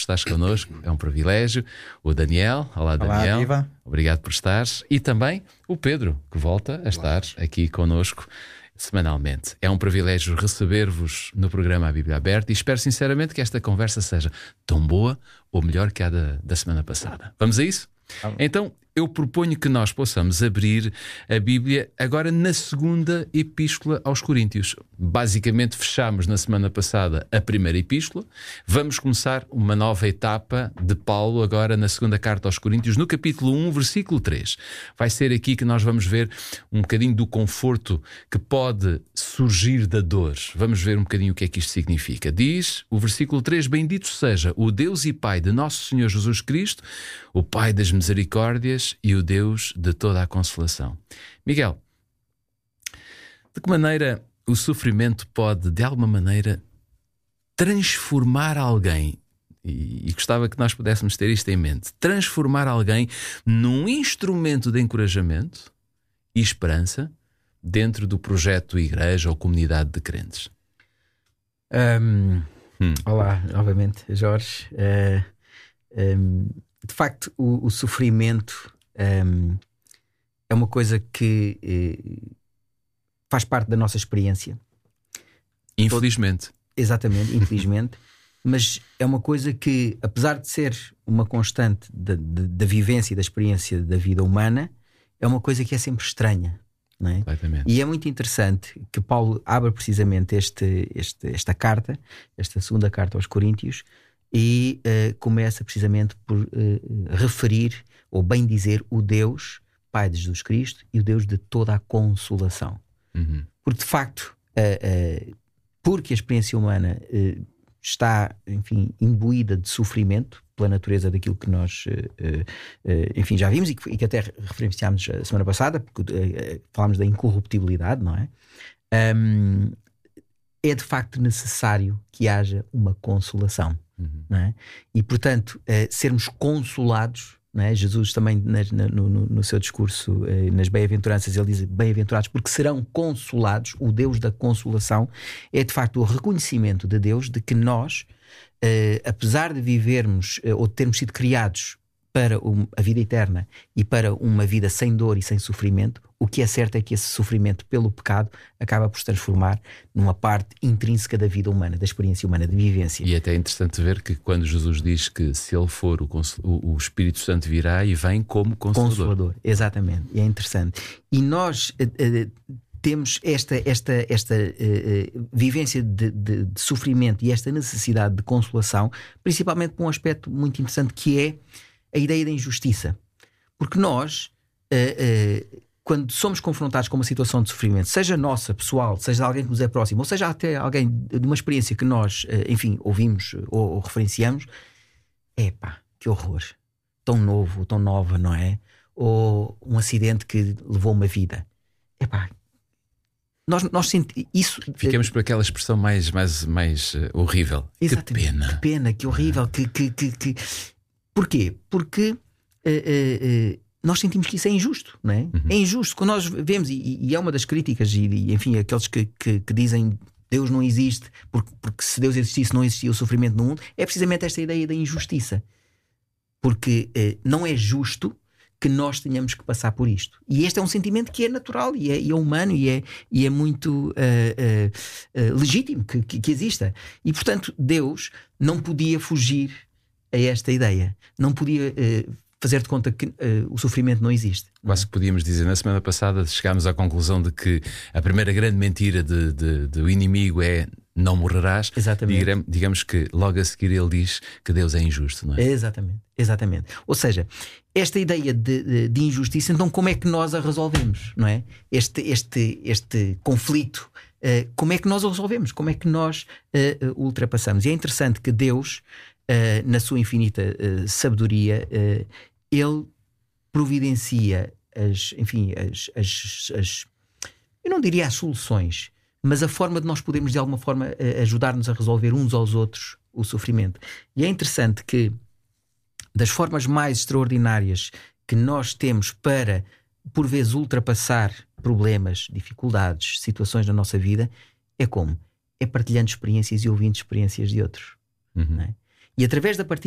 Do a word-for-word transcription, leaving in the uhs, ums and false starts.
estás connosco, é um privilégio. O Daniel, olá, Olá, Daniel, viva. Obrigado por estares. E também o Pedro, que volta a estar aqui connosco semanalmente. É um privilégio receber-vos no programa A Bíblia Aberta e espero sinceramente que esta conversa seja tão boa ou melhor que a da, da semana passada. Vamos a isso? Então, eu proponho que nós possamos abrir a Bíblia agora na segunda epístola aos Coríntios. Basicamente fechamos na semana passada a primeira epístola. Vamos começar uma nova etapa de Paulo agora na segunda carta aos Coríntios, no capítulo um, versículo três. Vai ser aqui que nós vamos ver um bocadinho do conforto que pode surgir da dor. Vamos ver um bocadinho o que é que isto significa. Diz o versículo três: Bendito seja o Deus e Pai de nosso Senhor Jesus Cristo, o Pai das misericórdias e o Deus de toda a consolação. Miguel, de que maneira o sofrimento pode, de alguma maneira, transformar alguém, e, e gostava que nós pudéssemos ter isto em mente, transformar alguém num instrumento de encorajamento e esperança dentro do projeto Igreja ou Comunidade de Crentes? Um, Hum. Olá, novamente, Jorge. Uh, um, de facto, o, o sofrimento um, é uma coisa que uh, faz parte da nossa experiência. Infelizmente. Exatamente, infelizmente. Mas é uma coisa que, apesar de ser uma constante da, da, da vivência e da experiência da vida humana, é uma coisa que é sempre estranha. Não é? E é muito interessante que Paulo abra precisamente este, este, esta carta, esta segunda carta aos Coríntios, e uh, começa precisamente por uh, referir, ou bem dizer, o Deus, Pai de Jesus Cristo, e o Deus de toda a consolação. Uhum. Porque de facto, uh, uh, porque a experiência humana uh, está, enfim, imbuída de sofrimento, pela natureza daquilo que nós, uh, uh, enfim, já vimos e que, e que até referenciámos a semana passada, porque uh, falámos da incorruptibilidade, não é? Um, é de facto necessário que haja uma consolação, uhum. não é? E portanto, uh, sermos consolados, não é? Jesus também nas, no, no, no seu discurso, uh, nas bem-aventuranças, ele diz: bem-aventurados porque serão consolados. O Deus da consolação é de facto o reconhecimento de Deus de que nós, Uh, apesar de vivermos uh, ou de termos sido criados para um, a vida eterna e para uma vida sem dor e sem sofrimento, o que é certo é que esse sofrimento pelo pecado acaba por se transformar numa parte intrínseca da vida humana, da experiência humana, de vivência. E é até interessante ver que quando Jesus diz que se ele for o, o, o Espírito Santo virá e vem como Consolador. Consolador, exatamente, é interessante. E nós uh, uh, temos esta, esta, esta uh, uh, vivência de, de, de sofrimento e esta necessidade de consolação, principalmente por um aspecto muito interessante que é a ideia da injustiça. Porque nós, uh, uh, quando somos confrontados com uma situação de sofrimento, seja nossa, pessoal, seja de alguém que nos é próximo, ou seja até alguém de uma experiência que nós, uh, enfim, ouvimos ou, ou referenciamos, epá, que horror, tão novo, tão nova, não é? Ou um acidente que levou uma vida. Epá, Nós, nós sentimos isso. Ficamos por aquela expressão mais, mais, mais uh, horrível. Exatamente. Que pena. Que pena, que horrível. Que, que, que, que... Porquê? Porque uh, uh, uh, nós sentimos que isso é injusto, não é? Uhum. É injusto. Quando nós vemos, e, e é uma das críticas, e, e enfim, aqueles que, que, que dizem Deus não existe, porque, porque se Deus existisse não existia o sofrimento no mundo, é precisamente esta ideia da injustiça. Porque uh, não é justo que nós tenhamos que passar por isto. E este é um sentimento que é natural e é, e é humano e é, e é muito uh, uh, uh, legítimo que, que, que exista. E portanto Deus não podia fugir a esta ideia. Não podia uh, fazer de conta que uh, o sofrimento não existe. Quase que podíamos dizer, na semana passada chegámos à conclusão de que a primeira grande mentira de, de, do inimigo é não morrerás. Exatamente. Digamos, digamos que logo a seguir ele diz que Deus é injusto, não é? Exatamente, exatamente. Ou seja, esta ideia de, de, de injustiça, então como é que nós a resolvemos, não é? Este, este, este conflito, uh, como é que nós o resolvemos? Como é que nós uh, uh, ultrapassamos? E é interessante que Deus, uh, na sua infinita uh, sabedoria, uh, Ele providencia as, enfim, as, as, as, eu não diria as soluções, mas a forma de nós podermos de alguma forma ajudar-nos a resolver uns aos outros o sofrimento. E é interessante que das formas mais extraordinárias que nós temos para, por vezes, ultrapassar problemas, dificuldades, situações na nossa vida, é como? É partilhando experiências e ouvindo experiências de outros. Uhum. Não é? E através da partilha